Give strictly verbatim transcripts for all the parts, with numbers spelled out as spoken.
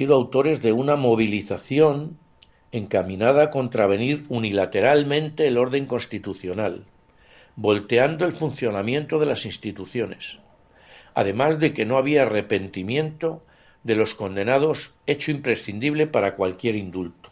sido autores de una movilización encaminada a contravenir unilateralmente el orden constitucional, volteando el funcionamiento de las instituciones, además de que no había arrepentimiento de los condenados, hecho imprescindible para cualquier indulto.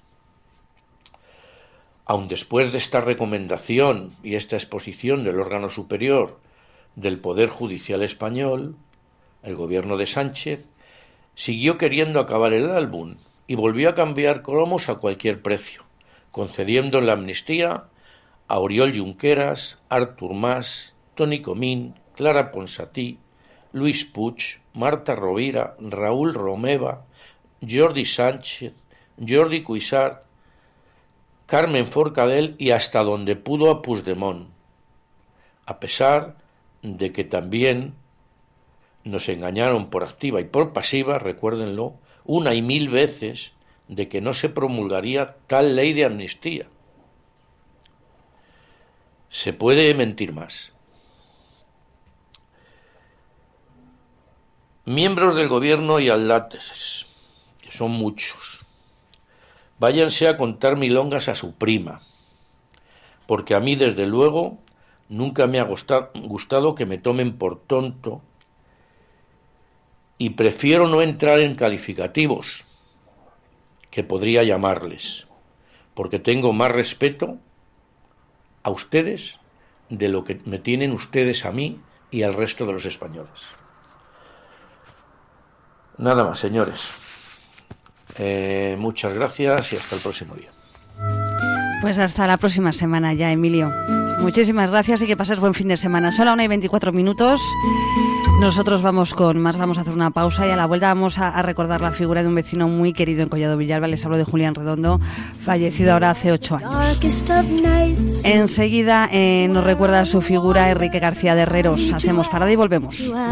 Aun después de esta recomendación y esta exposición del órgano superior del Poder Judicial español, el gobierno de Sánchez siguió queriendo acabar el álbum y volvió a cambiar cromos a cualquier precio, concediendo la amnistía a Oriol Junqueras, Artur Mas, Toni Comín, Clara Ponsatí, Luis Puig, Marta Rovira, Raúl Romeva, Jordi Sánchez, Jordi Cuixart, Carmen Forcadell y hasta donde pudo a Puigdemont, a pesar de que también nos engañaron por activa y por pasiva, recuérdenlo, una y mil veces, de que no se promulgaría tal ley de amnistía. Se puede mentir más. Miembros del gobierno y atlates, que son muchos, váyanse a contar milongas a su prima, porque a mí, desde luego, nunca me ha gustado que me tomen por tonto y prefiero no entrar en calificativos que podría llamarles, porque tengo más respeto a ustedes de lo que me tienen ustedes a mí y al resto de los españoles. Nada más, señores. Eh, muchas gracias y hasta el próximo día. Pues hasta la próxima semana ya, Emilio. Muchísimas gracias y que pases buen fin de semana. Son la una y veinticuatro minutos. Nosotros vamos con más, vamos a hacer una pausa y a la vuelta vamos a, a recordar la figura de un vecino muy querido en Collado Villalba. Les hablo de Julián Redondo, fallecido ahora hace ocho años. Enseguida eh, nos recuerda su figura Enrique García de Herreros. Hacemos parada y volvemos.